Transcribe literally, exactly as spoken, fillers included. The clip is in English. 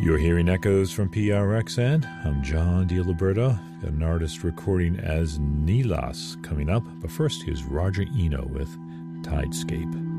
You're hearing echoes from P R X N. I'm John DiLiberto, an artist recording as Nilas coming up. But first, here's Roger Eno with Tidescape.